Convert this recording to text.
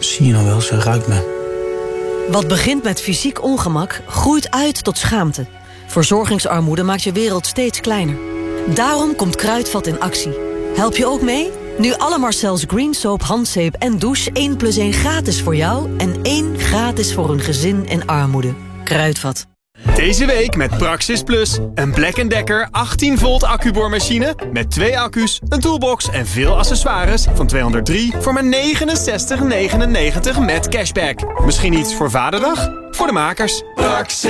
Zie je nou wel, ze ruikt me. Wat begint met fysiek ongemak, groeit uit tot schaamte. Verzorgingsarmoede maakt je wereld steeds kleiner. Daarom komt Kruidvat in actie. Help je ook mee? Nu alle Marcel's Green Soap, handzeep en douche 1+1 gratis voor jou en 1 gratis voor een gezin in armoede. Kruidvat. Deze week met Praxis Plus. Een Black & Decker 18 volt accuboormachine met 2 accu's, een toolbox en veel accessoires van 203 voor maar €69,99 met cashback. Misschien iets voor Vaderdag? Voor de makers. Praxis.